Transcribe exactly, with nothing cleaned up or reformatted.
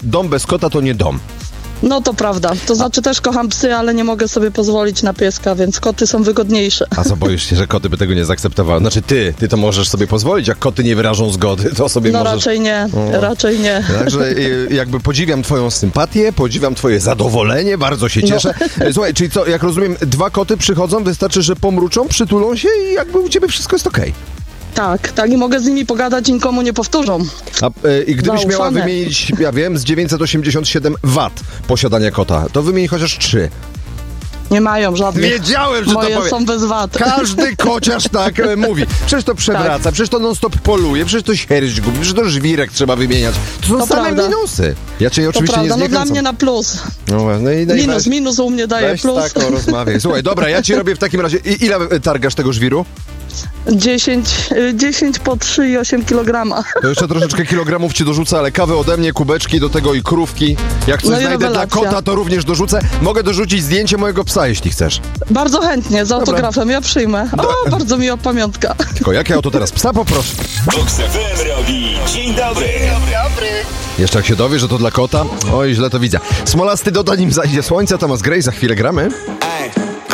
dom bez kota to nie dom. No to prawda. To znaczy też kocham psy, ale nie mogę sobie pozwolić na pieska, więc koty są wygodniejsze. A co, boisz się, że koty by tego nie zaakceptowały? Znaczy ty, ty to możesz sobie pozwolić, jak koty nie wyrażą zgody, to sobie No możesz... raczej nie, O. raczej nie. Także y, jakby podziwiam twoją sympatię, podziwiam twoje zadowolenie, bardzo się cieszę. No. Słuchaj, czyli co, jak rozumiem, dwa koty przychodzą, wystarczy, że pomruczą, przytulą się i jakby u ciebie wszystko jest okej. Tak, tak i mogę z nimi pogadać i nikomu nie powtórzą. A y, i gdybyś Zaufane. miała wymienić, ja wiem, z dziewięćset osiemdziesiąt siedem wat posiadania kota, to wymień chociaż trzy. Nie mają żadnych. Wiedziałem, że Moje to powie. są bez wad. Każdy kociarz tak e, mówi. Przecież to przewraca, Tak. przecież to non-stop poluje, przecież to sierść gubi, przecież to żwirek trzeba wymieniać. To są To same prawda. minusy. Ja cię To oczywiście prawda, nie no dla zniechęcam. mnie na plus. No, no i, no i Minus, weź, minus u mnie daje weź plus. tak, o, rozmawiaj. Słuchaj, dobra, ja ci robię w takim razie... I, ile e, targasz tego żwiru? dziesięć, y, dziesięć po trzy i osiem kilograma. To jeszcze troszeczkę kilogramów ci dorzucę, ale kawę ode mnie, kubeczki, do tego i krówki. Jak coś No i znajdę dla rewelacja. kota, to również dorzucę. Mogę dorzucić zdjęcie mojego psa, jeśli chcesz. Bardzo chętnie, z autografem, ja przyjmę. O, bardzo miła pamiątka. Tylko jak ja o to teraz psa poproszę? Box F M robi dzień dobry. Jeszcze jak się dowie, że to dla kota, oj, źle to widzę. Smolasty doda, nim zajdzie słońce, Thomas Gray, za chwilę gramy.